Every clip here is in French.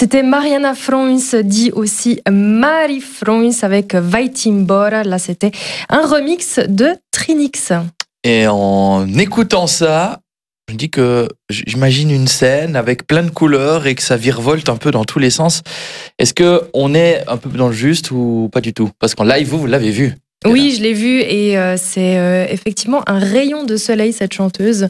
C'était Mariana Frons, dit aussi Marie Frons avec Vajtimbora. Là, c'était un remix de Trinix. Et en écoutant ça, je me dis que j'imagine une scène avec plein de couleurs et que ça virevolte un peu dans tous les sens. Est-ce qu'on est un peu dans le juste ou pas du tout? Parce qu'en live, vous l'avez vu. Oui, je l'ai vue et c'est effectivement un rayon de soleil, cette chanteuse.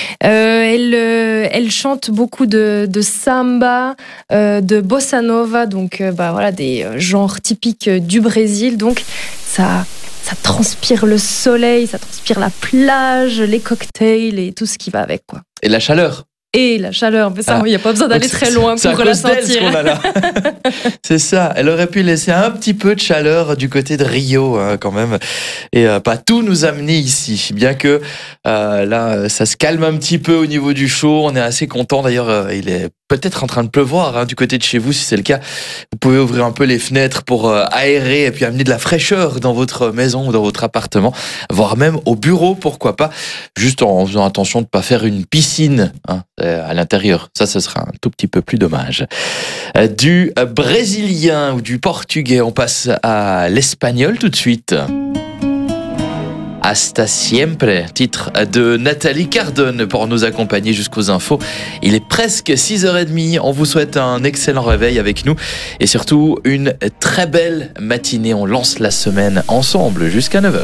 Elle chante beaucoup de samba, de bossa nova, donc voilà, des genres typiques du Brésil. Donc ça transpire le soleil, ça transpire la plage, les cocktails et tout ce qui va avec, quoi. Et la chaleur. Et la chaleur, mais ça, il n'y a pas besoin d'aller très loin pour la sentir. C'est qu'on a là. C'est ça. Elle aurait pu laisser un petit peu de chaleur du côté de Rio, quand même, et pas tout nous amener ici. Bien que là, ça se calme un petit peu au niveau du chaud. On est assez content. D'ailleurs, il est peut-être en train de pleuvoir du côté de chez vous. Si c'est le cas, vous pouvez ouvrir un peu les fenêtres pour aérer et puis amener de la fraîcheur dans votre maison ou dans votre appartement, voire même au bureau, pourquoi pas. Juste en faisant attention de ne pas faire une piscine à l'intérieur. Ça, ce sera un tout petit peu plus dommage. Du brésilien ou du portugais, on passe à l'espagnol tout de suite. Hasta siempre, titre de Nathalie Cardone pour nous accompagner jusqu'aux infos. Il est presque 6h30. On vous souhaite un excellent réveil avec nous et surtout une très belle matinée. On lance la semaine ensemble jusqu'à 9h.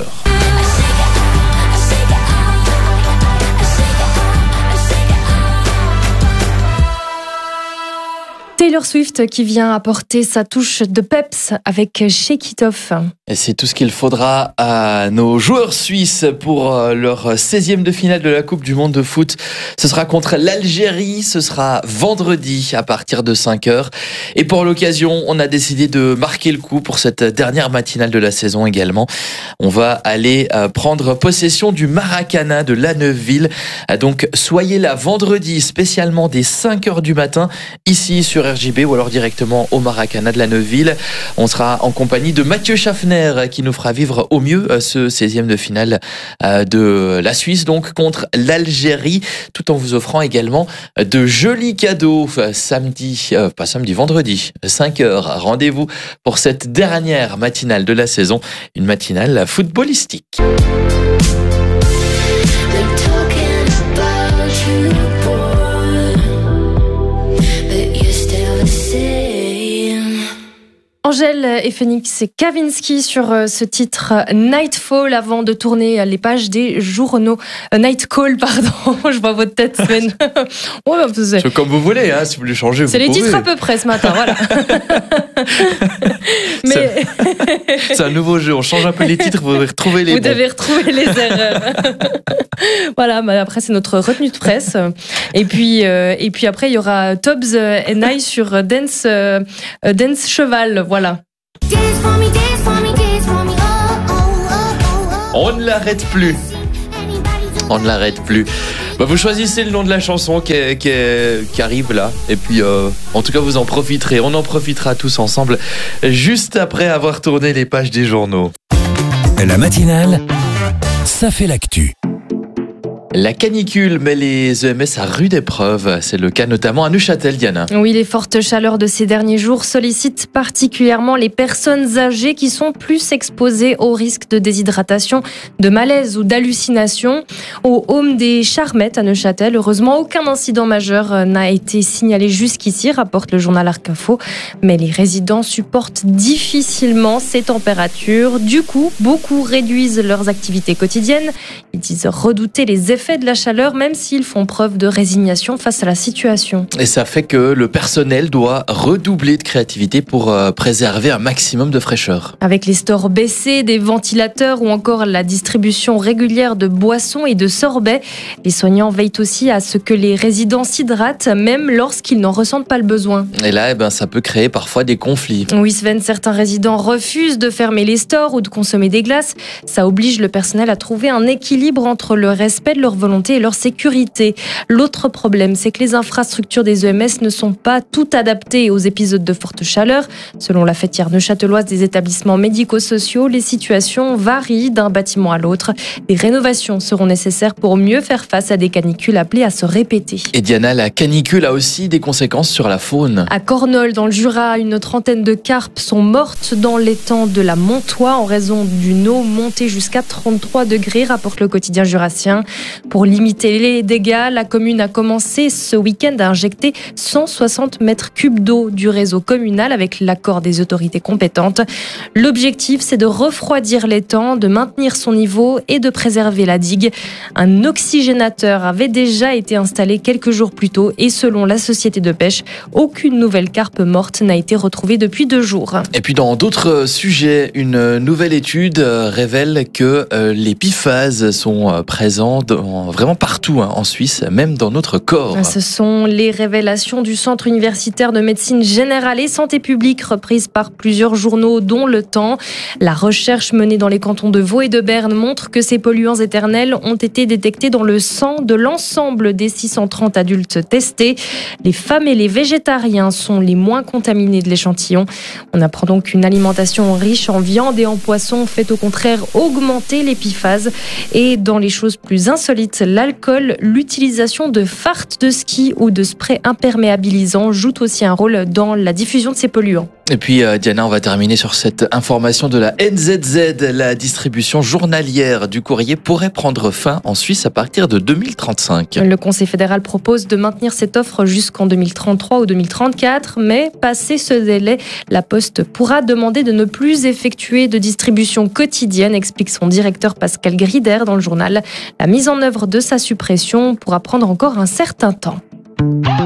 Taylor Swift qui vient apporter sa touche de peps avec Shake It Off. Et c'est tout ce qu'il faudra à nos joueurs suisses pour leur 16e de finale de la Coupe du Monde de foot. Ce sera contre l'Algérie, ce sera vendredi à partir de 5h. Et pour l'occasion, on a décidé de marquer le coup pour cette dernière matinale de la saison également. On va aller prendre possession du Maracana de La Neuveville. Donc soyez là vendredi, spécialement dès 5h du matin, ici sur RJB ou alors directement au Maracana de La Neuveville. On sera en compagnie de Mathieu Schaffner qui nous fera vivre au mieux ce 16e de finale de la Suisse donc contre l'Algérie, tout en vous offrant également de jolis cadeaux vendredi 5h. Rendez-vous pour cette dernière matinale de la saison, une matinale footballistique. Angèle et Phoenix Kavinsky sur ce titre Nightfall avant de tourner les pages des journaux. Nightcall, pardon, je vois votre tête, Sven. Ouais, c'est comme vous voulez, si vous voulez changer, vous pouvez. C'est les titres à peu près ce matin, voilà. Mais... c'est un nouveau jeu, on change un peu les titres, vous devez retrouver les devez retrouver les erreurs. Voilà, après c'est notre retenue de presse. Et puis après il y aura Tobbs and I sur Dance Cheval, voilà. On ne l'arrête plus. On ne l'arrête plus. Vous choisissez le nom de la chanson qui arrive là. Et puis, en tout cas, vous en profiterez. On en profitera tous ensemble juste après avoir tourné les pages des journaux. La matinale, ça fait l'actu. La canicule met les EMS à rude épreuve. C'est le cas notamment à Neuchâtel, Diana. Oui, les fortes chaleurs de ces derniers jours sollicitent particulièrement les personnes âgées qui sont plus exposées au risque de déshydratation, de malaise ou d'hallucination. Au Home des Charmettes à Neuchâtel, heureusement, aucun incident majeur n'a été signalé jusqu'ici, rapporte le journal Arc Info. Mais les résidents supportent difficilement ces températures. Du coup, beaucoup réduisent leurs activités quotidiennes. Ils disent redouter les effets de la chaleur, même s'ils font preuve de résignation face à la situation. Et ça fait que le personnel doit redoubler de créativité pour préserver un maximum de fraîcheur. Avec les stores baissés, des ventilateurs ou encore la distribution régulière de boissons et de sorbets, les soignants veillent aussi à ce que les résidents s'hydratent, même lorsqu'ils n'en ressentent pas le besoin. Et là, ça peut créer parfois des conflits. Oui, Sven, certains résidents refusent de fermer les stores ou de consommer des glaces. Ça oblige le personnel à trouver un équilibre entre le respect de leur volonté et leur sécurité. L'autre problème, c'est que les infrastructures des EMS ne sont pas toutes adaptées aux épisodes de forte chaleur. Selon la fêtière neuchâteloise des établissements médico-sociaux, les situations varient d'un bâtiment à l'autre. Des rénovations seront nécessaires pour mieux faire face à des canicules appelées à se répéter. Et Diana, la canicule a aussi des conséquences sur la faune. À Cornol, dans le Jura, une trentaine de carpes sont mortes dans l'étang de la Montois en raison d'une eau montée jusqu'à 33 degrés, rapporte le quotidien jurassien. Pour limiter les dégâts, la commune a commencé ce week-end à injecter 160 mètres cubes d'eau du réseau communal avec l'accord des autorités compétentes. L'objectif, c'est de refroidir l'étang, de maintenir son niveau et de préserver la digue. Un oxygénateur avait déjà été installé quelques jours plus tôt et selon la société de pêche, aucune nouvelle carpe morte n'a été retrouvée depuis 2 jours. Et puis dans d'autres sujets, une nouvelle étude révèle que les PFAS sont présents vraiment partout en Suisse, même dans notre corps. Ce sont les révélations du Centre universitaire de médecine générale et santé publique reprises par plusieurs journaux dont Le Temps. La recherche menée dans les cantons de Vaud et de Berne montre que ces polluants éternels ont été détectés dans le sang de l'ensemble des 630 adultes testés. Les femmes et les végétariens sont les moins contaminés de l'échantillon. On apprend donc qu'une alimentation riche en viande et en poisson fait au contraire augmenter les PFAS. Et dans les choses plus insolites, l'alcool, l'utilisation de fardes de ski ou de sprays imperméabilisants joue aussi un rôle dans la diffusion de ces polluants. Et puis Diana, on va terminer sur cette information de la NZZ. La distribution journalière du courrier pourrait prendre fin en Suisse à partir de 2035. Le Conseil fédéral propose de maintenir cette offre jusqu'en 2033 ou 2034, mais passé ce délai, la Poste pourra demander de ne plus effectuer de distribution quotidienne, explique son directeur Pascal Grider dans le journal. La mise en œuvre de sa suppression pourra prendre encore un certain temps.